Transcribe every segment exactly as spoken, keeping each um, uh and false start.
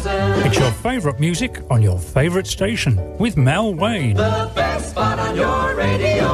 It's your favourite music on your favourite station with Mel Wade. The best spot on your radio.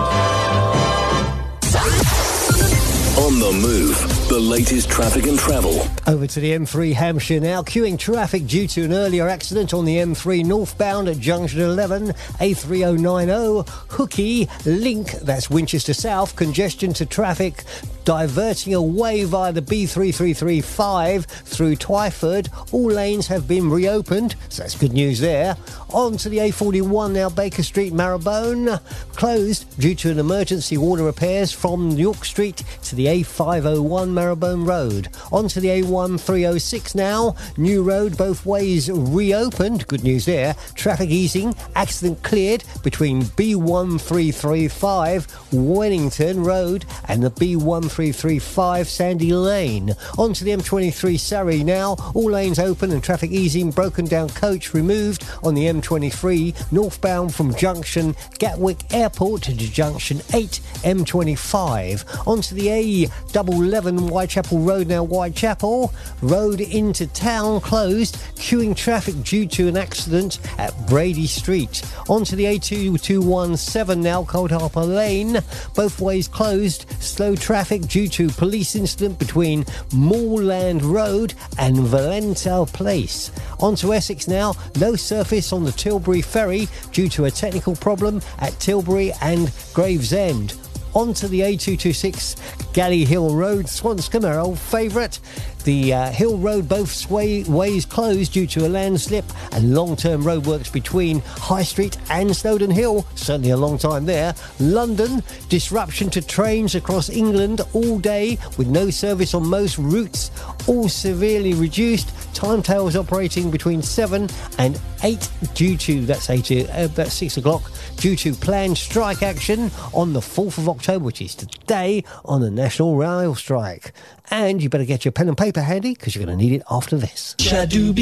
On the move, the latest traffic and travel. Over to the M three Hampshire now. Queuing traffic due to an earlier accident on the M three northbound at junction eleven, A three oh nine oh, Hookie, Link, that's Winchester South. Congestion to traffic diverting away via the B three three three five through Twyford. All lanes have been reopened, so that's good news there. On to the A forty-one now, Baker Street, Marrowbone. Closed due to an emergency water repairs from York Street to the A five oh one Marrowbone Road. On to the A one three oh six now, New Road, both ways reopened. Good news there. Traffic easing, accident cleared between B one three three five Wellington Road and the B one three three five Sandy Lane. On to the M twenty-three Surrey now, all lanes open and traffic easing, broken down coach removed on the M twenty-three northbound from junction Gatwick Airport to junction eight M twenty-five. On to the A double eleven Whitechapel Road now, Whitechapel Road into town closed, queuing traffic due to an accident at Brady Street. On to the A two two one seven now, Coldharbour Lane, both ways closed, slow traffic due to police incident between Moorland Road and Valental Place. On to Essex now, no surface on the Tilbury Ferry due to a technical problem at Tilbury and Gravesend. On to the A two two six Galley Hill Road, Swanscombe, our old favourite. The uh, Hill Road both sway, ways closed due to a landslip and long-term roadworks between High Street and Snowdon Hill. Certainly a long time there. London, disruption to trains across England all day with no service on most routes, all severely reduced. Timetables operating between seven and eight due to, that's eight, uh, that's six o'clock, due to planned strike action on the fourth of October, which is today, on the National Rail Strike. And you better get your pen and paper handy because you're going to need it after this.